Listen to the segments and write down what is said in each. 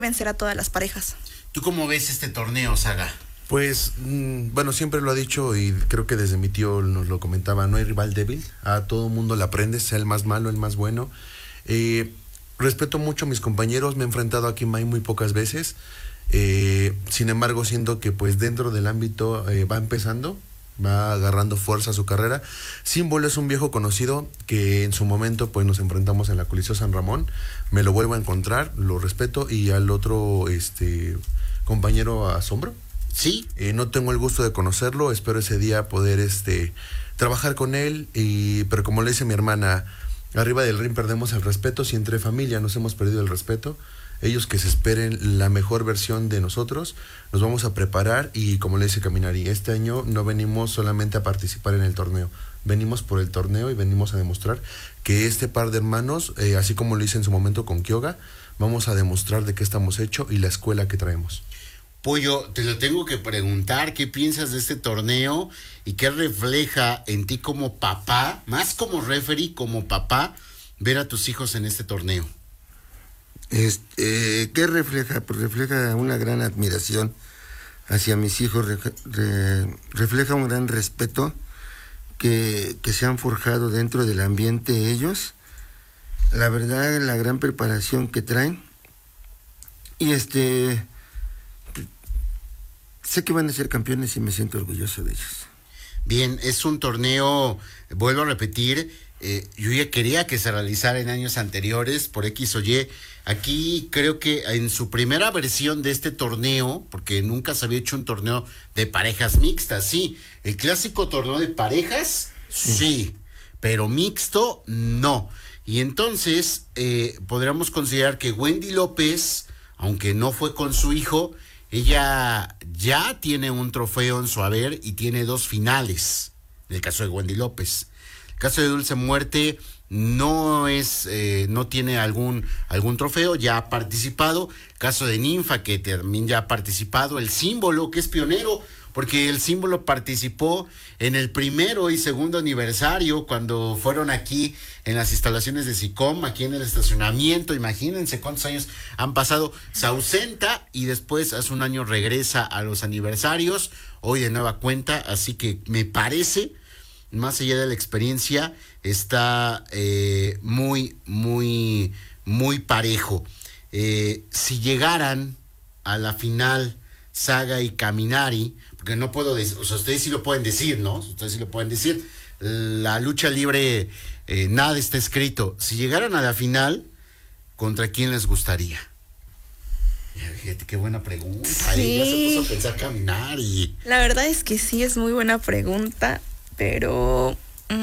vencer a todas las parejas. ¿Tú cómo ves este torneo, Saga? Pues, bueno, siempre lo ha dicho y creo que desde mi tío nos lo comentaba, no hay rival débil, a todo mundo le aprendes, sea el más malo, el más bueno. Respeto mucho a mis compañeros, me he enfrentado a Kimai muy pocas veces, sin embargo siento que pues dentro del ámbito va empezando, va agarrando fuerza su carrera. Símbolo es un viejo conocido que en su momento pues nos enfrentamos en la Coliseo San Ramón, me lo vuelvo a encontrar, lo respeto, y al otro compañero Asombro. Sí. No tengo el gusto de conocerlo, espero ese día poder trabajar con él, pero como le dice mi hermana, arriba del ring perdemos el respeto, si entre familia nos hemos perdido el respeto, ellos que se esperen la mejor versión de nosotros, nos vamos a preparar y como le dice Caminari, este año no venimos solamente a participar en el torneo, venimos por el torneo y venimos a demostrar que este par de hermanos, así como lo hice en su momento con Kyoga, vamos a demostrar de qué estamos hechos y la escuela que traemos. Pollo, te lo tengo que preguntar, ¿qué piensas de este torneo y qué refleja en ti como papá, más como referee, como papá, ver a tus hijos en este torneo? ¿Qué refleja? Pues refleja una gran admiración hacia mis hijos, refleja un gran respeto que se han forjado dentro del ambiente ellos, la verdad, la gran preparación que traen, y sé que van a ser campeones y me siento orgulloso de ellos. Bien, es un torneo, vuelvo a repetir, yo ya quería que se realizara en años anteriores por X o Y. Aquí creo que en su primera versión de este torneo, porque nunca se había hecho un torneo de parejas mixtas, sí. El clásico torneo de parejas, sí, pero mixto, no. Y entonces podríamos considerar que Wendy López, aunque no fue con su hijo, ella ya tiene un trofeo en su haber y tiene 2 finales, en el caso de Wendy López. El caso de Dulce Muerte no tiene algún trofeo, ya ha participado. El caso de Ninfa, que también ya ha participado. El Símbolo, que es pionero, porque el Símbolo participó en el 1º y 2º aniversario, cuando fueron aquí en las instalaciones de SICOM, aquí en el estacionamiento. Imagínense cuántos años han pasado. Se ausenta y después hace un año regresa a los aniversarios, hoy de nueva cuenta, así que me parece, más allá de la experiencia, está muy, muy, muy parejo. Si llegaran a la final Saga y Caminari, porque no puedo decir, o sea, ustedes sí lo pueden decir, ¿no? Ustedes sí lo pueden decir. La lucha libre, nada está escrito. Si llegaran a la final, ¿contra quién les gustaría? Fíjate, qué buena pregunta. Sí. Ya se puso a pensar Caminari. La verdad es que sí es muy buena pregunta, pero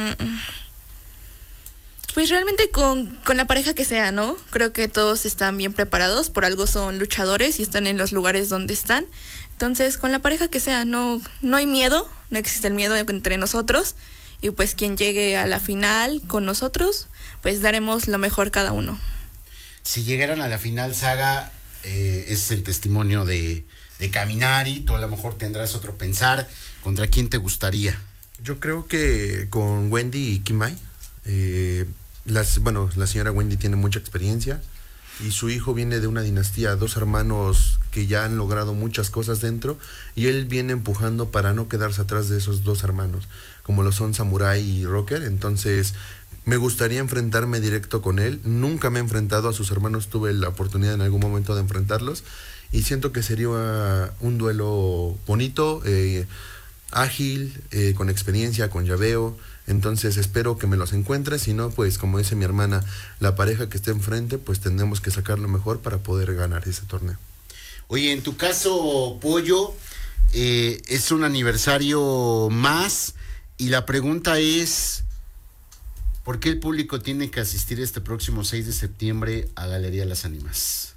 pues realmente con la pareja que sea, ¿no? Creo que todos están bien preparados, por algo son luchadores y están en los lugares donde están. Entonces, con la pareja que sea, no hay miedo, no existe el miedo entre nosotros. Y pues quien llegue a la final con nosotros, pues daremos lo mejor cada uno. Si llegaran a la final, Saga, es el testimonio de Caminari. Tú a lo mejor tendrás otro pensar. ¿Contra quién te gustaría? Yo creo que con Wendy y Kimai, la señora Wendy tiene mucha experiencia y su hijo viene de una dinastía, 2 hermanos que ya han logrado muchas cosas dentro, y él viene empujando para no quedarse atrás de esos 2 hermanos, como lo son Samurai y Rocker. Entonces me gustaría enfrentarme directo con él. Nunca me he enfrentado a sus hermanos, tuve la oportunidad en algún momento de enfrentarlos y siento que sería un duelo bonito, ágil, con experiencia, con llaveo. Entonces espero que me los encuentre, si no, pues como dice mi hermana, la pareja que esté enfrente, pues tendremos que sacar lo mejor para poder ganar ese torneo. Oye, en tu caso, Pollo, es un aniversario más y la pregunta es, ¿por qué el público tiene que asistir este próximo 6 de septiembre a Galería Las Ánimas?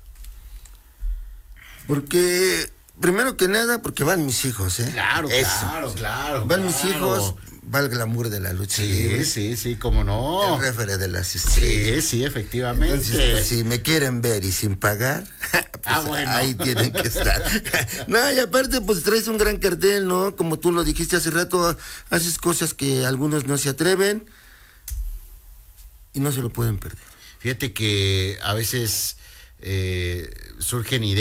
Porque, primero que nada, porque van mis hijos, ¿eh? Claro. Van mis hijos, va el glamour de la lucha libre. Sí, cómo no. El referee de las estrellas. Sí, efectivamente. Entonces, pues, si me quieren ver y sin pagar, pues bueno, ahí tienen que estar. No, y aparte, pues traes un gran cartel, ¿no? Como tú lo dijiste hace rato, haces cosas que algunos no se atreven y no se lo pueden perder. Fíjate que a veces surgen ideas